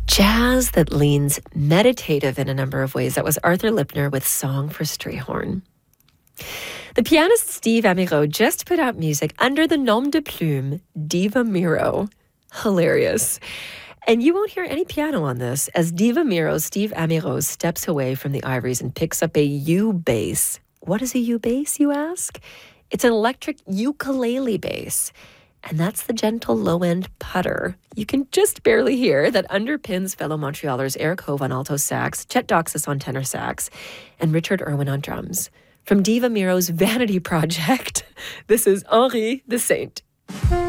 jazz that leans meditative in a number of ways. That was Arthur Lipner with Song for Strayhorn. The pianist Steve Amirault just put out music under the nom de plume Diva Miro. Hilarious. And you won't hear any piano on this as Diva Miro, Steve Amirault, steps away from the ivories and picks up a U-bass. What is a U-bass, you ask? It's an electric ukulele bass. And that's the gentle low-end putter you can just barely hear that underpins fellow Montrealers Eric Hove on alto sax, Chet Doxas on tenor sax, and Richard Irwin on drums. From Diva Miro's vanity project, this is Henri the Saint.